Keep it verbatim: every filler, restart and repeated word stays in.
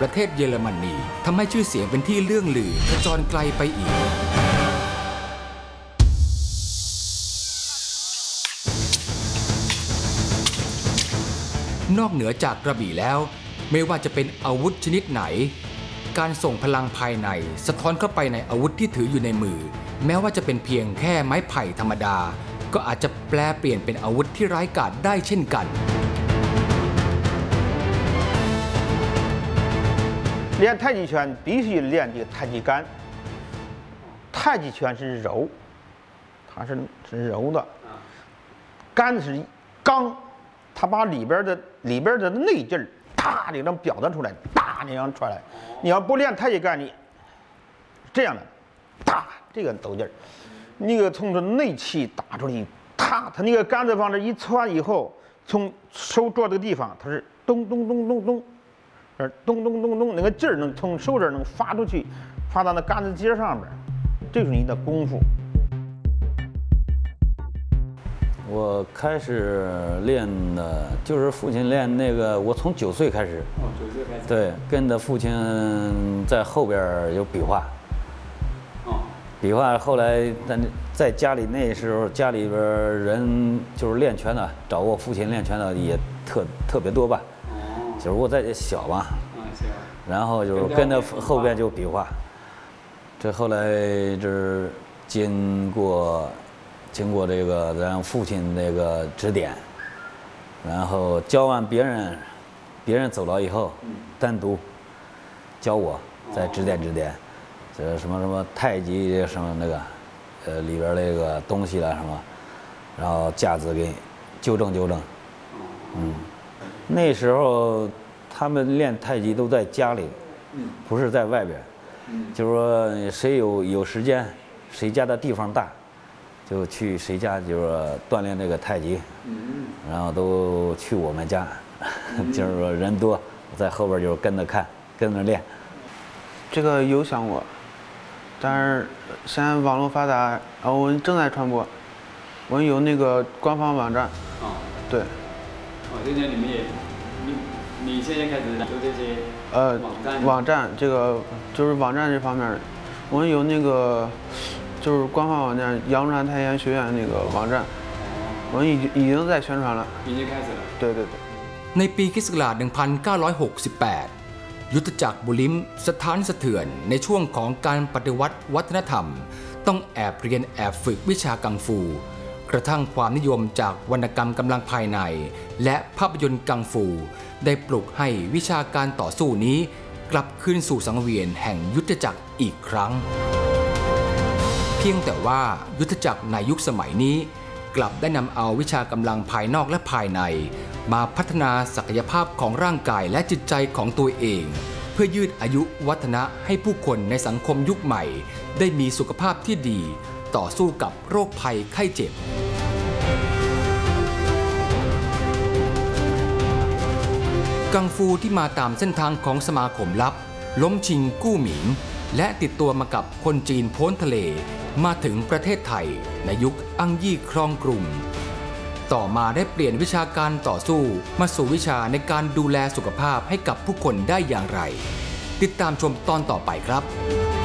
ประเทศเยอรมนีทำให้ชื่อเสียงเป็นที่เลื่องลือกระจรไกลไปอีกนอกเหนือจากกระบี่แล้วไม่ว่าจะเป็นอาวุธชนิดไหนการส่งพลังภายในสะท้อนเข้าไปในอาวุธที่ถืออยู่ในมือแม้ว่าจะเป็นเพียงแค่ไม้ไผ่ธรรมดาก็อาจจะแปลเปลี่ยนเป็นอาวุธที่ร้ายกาจได้เช่นกัน练太极拳必须练这个太极杆。太极拳是柔，它是是柔的，杆是刚，它把里边的里边的内劲儿哒的能表达出来，哒那样出来。你要不练太极杆，你这样的，哒这个抖劲儿，那个从这内气打出去，哒，它那个杆子往这一窜以后，从手肘这个地方，它是咚咚咚咚咚。咚咚咚咚，那个劲儿能从手这儿能发出去，发到那杆子节上边，这是你的功夫。 我开始练的，就是父亲练那个，我从九岁开始。哦，九岁开始。对，跟着父亲在后边有比划。哦。比划后来，但在家里那时候，家里边人就是练拳的，找我父亲练拳的也特特别多吧。就是我在小嘛，然后就是跟着后边就比划，这后来就是经过经过这个咱父亲那个指点，然后教完别人，别人走了以后，单独教我再指点指点，这什么什么太极什么那个，呃里边那个东西了什么，然后架子给纠正纠正，嗯。那时候他们练太极都在家里，不是在外边。就是说谁有有时间，谁家的地方大，就去谁家就是锻炼这个太极。然后都去我们家，就是说人多，我在后边就是跟着看，跟着练。 这个有想过，但是现在网络发达，然后我们正在传播，我们有那个官方网站。啊。对。 哦，现在你们也，你你现在开始做这些呃网站，网站这个就是网站这方面，我们有那个就是官方网站杨传太极学院那个网站，我们已经已经在宣传了， 已经开始了。 对对对。 ในปีค.ศ. หนึ่งพันเก้าร้อยหกสิบแปด ยุทธจักรบุลิมสถานสะเทือนในช่วงของการปฏิวัติวัฒนธรรมต้องแอบเรียนแอบฝึกวิชากังฟูกระทั่งความนิยมจากวรรณกรรมกำลังภายในและภาพยนตร์กังฟูได้ปลุกให้วิชาการต่อสู้นี้กลับคืนสู่สังเวียนแห่งยุทธจักรอีกครั้งเพียงแต่ว่ายุทธจักรในยุคสมัยนี้กลับได้นำเอาวิชากำลังภายนอกและภายในมาพัฒนาศักยภาพของร่างกายและจิตใจของตัวเองเพื่อยืดอายุวัฒนะให้ผู้คนในสังคมยุคใหม่ได้มีสุขภาพที่ดีต่อสู้กับโรคภัยไข้เจ็บกังฟูที่มาตามเส้นทางของสมาคมลับล้มชิงกู้หมิงและติดตัวมากับคนจีนพ้นทะเลมาถึงประเทศไทยในยุคอังยี่ครองกรุงต่อมาได้เปลี่ยนวิชาการต่อสู้มาสู่วิชาในการดูแลสุขภาพให้กับผู้คนได้อย่างไรติดตามชมตอนต่อไปครับ